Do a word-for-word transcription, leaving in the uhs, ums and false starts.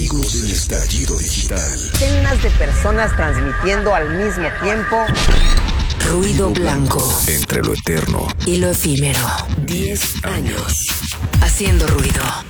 Amigos del estallido digital. Decenas de personas transmitiendo al mismo tiempo. Ruido blanco. Entre lo eterno y lo efímero. Diez años. Haciendo ruido.